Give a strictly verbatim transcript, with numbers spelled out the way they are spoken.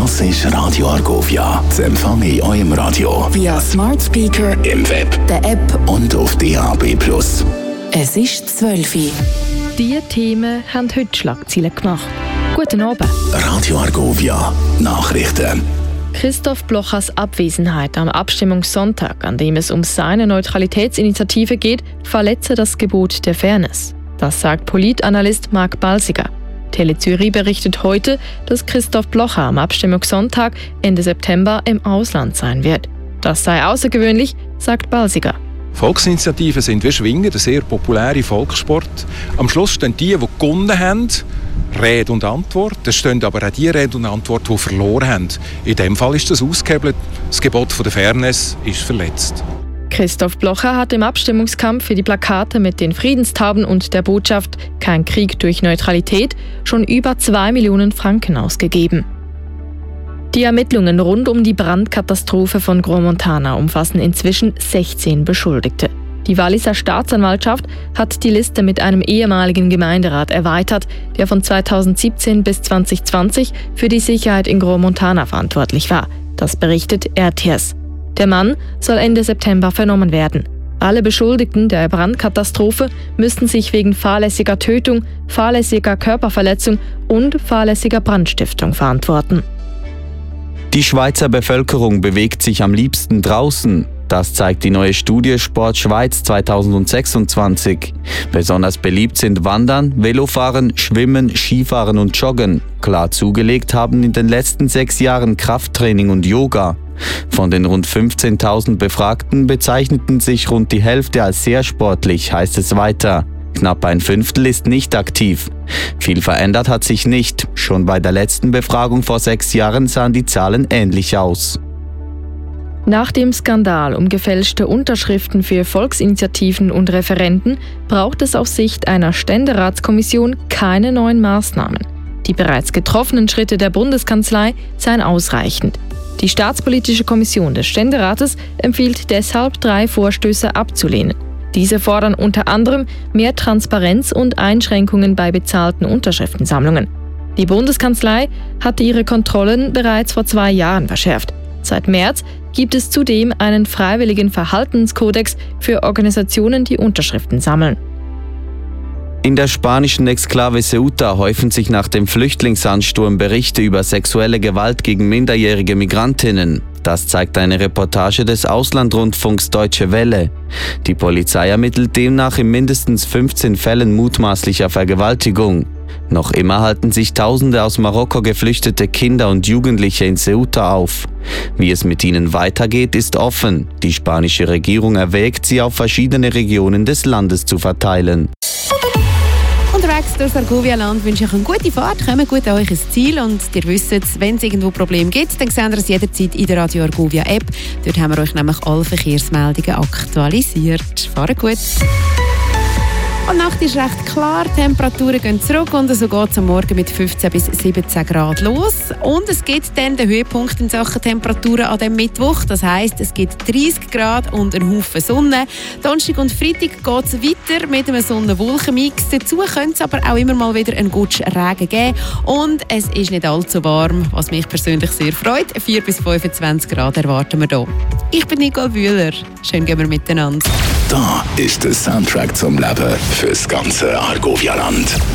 Das ist Radio Argovia. Das empfange ich in eurem Radio. Via Smart Speaker, im Web, der App und auf D A B plus. Es ist zwölf Uhr. Diese Themen haben heute Schlagzeilen gemacht. Guten Abend. Radio Argovia. Nachrichten. Christoph Blochers Abwesenheit am Abstimmungssonntag, an dem es um seine Neutralitätsinitiative geht, verletze das Gebot der Fairness. Das sagt Politanalyst Marc Balsiger. Tele Zürich berichtet heute, dass Christoph Blocher am Abstimmungssonntag Ende September im Ausland sein wird. Das sei außergewöhnlich, sagt Balsiger. Volksinitiativen sind wie Schwingen, der sehr populäre Volkssport. Am Schluss stehen die, die gewonnen haben, Rede und Antwort. Es stehen aber auch die Rede und Antwort, die verloren haben. In diesem Fall ist das ausgehebelt. Das Gebot der Fairness ist verletzt. Christoph Blocher hat im Abstimmungskampf für die Plakate mit den Friedenstauben und der Botschaft „Kein Krieg durch Neutralität" schon über zwei Millionen Franken ausgegeben. Die Ermittlungen rund um die Brandkatastrophe von Gromontana umfassen inzwischen sechzehn Beschuldigte. Die Walliser Staatsanwaltschaft hat die Liste mit einem ehemaligen Gemeinderat erweitert, der von zweitausendsiebzehn bis zweitausendzwanzig für die Sicherheit in Gromontana verantwortlich war. Das berichtet R T S. Der Mann soll Ende September vernommen werden. Alle Beschuldigten der Brandkatastrophe müssten sich wegen fahrlässiger Tötung, fahrlässiger Körperverletzung und fahrlässiger Brandstiftung verantworten. Die Schweizer Bevölkerung bewegt sich am liebsten draußen. Das zeigt die neue Studie Sport Schweiz zweitausendsechsundzwanzig. Besonders beliebt sind Wandern, Velofahren, Schwimmen, Skifahren und Joggen. Klar zugelegt haben in den letzten sechs Jahren Krafttraining und Yoga. Von den rund fünfzehntausend Befragten bezeichneten sich rund die Hälfte als sehr sportlich, heißt es weiter. Knapp ein Fünftel ist nicht aktiv. Viel verändert hat sich nicht. Schon bei der letzten Befragung vor sechs Jahren sahen die Zahlen ähnlich aus. Nach dem Skandal um gefälschte Unterschriften für Volksinitiativen und Referenden braucht es aus Sicht einer Ständeratskommission keine neuen Maßnahmen. Die bereits getroffenen Schritte der Bundeskanzlei seien ausreichend. Die Staatspolitische Kommission des Ständerates empfiehlt deshalb, drei Vorstöße abzulehnen. Diese fordern unter anderem mehr Transparenz und Einschränkungen bei bezahlten Unterschriftensammlungen. Die Bundeskanzlei hatte ihre Kontrollen bereits vor zwei Jahren verschärft. Seit März gibt es zudem einen freiwilligen Verhaltenskodex für Organisationen, die Unterschriften sammeln. In der spanischen Exklave Ceuta häufen sich nach dem Flüchtlingsansturm Berichte über sexuelle Gewalt gegen minderjährige Migrantinnen. Das zeigt eine Reportage des Auslandrundfunks Deutsche Welle. Die Polizei ermittelt demnach in mindestens fünfzehn Fällen mutmaßlicher Vergewaltigung. Noch immer halten sich Tausende aus Marokko geflüchtete Kinder und Jugendliche in Ceuta auf. Wie es mit ihnen weitergeht, ist offen. Die spanische Regierung erwägt, sie auf verschiedene Regionen des Landes zu verteilen. Unterwegs durch das Argovia-Land wünsche ich euch eine gute Fahrt, kommt gut an euch ins Ziel und ihr wisst, wenn es irgendwo Probleme gibt, dann seht ihr es jederzeit in der Radio Argovia-App. Dort haben wir euch nämlich alle Verkehrsmeldungen aktualisiert. Fahrt gut! Und die Nacht ist recht klar, die Temperaturen gehen zurück und so geht es am Morgen mit fünfzehn bis siebzehn Grad los. Und es gibt dann den Höhepunkt in Sachen Temperaturen an dem Mittwoch. Das heisst, es gibt dreißig Grad und einen Haufen Sonne. Donnerstag und Freitag geht es weiter mit einem Sonne-Wolken-Mix. Dazu könnte es aber auch immer mal wieder einen guten Regen geben. Und es ist nicht allzu warm, was mich persönlich sehr freut. vier bis fünfundzwanzig Grad erwarten wir hier. Ich bin Nicole Wühler. Schön gehen wir miteinander. Da ist der Soundtrack zum Leben fürs ganze Argovia-Land.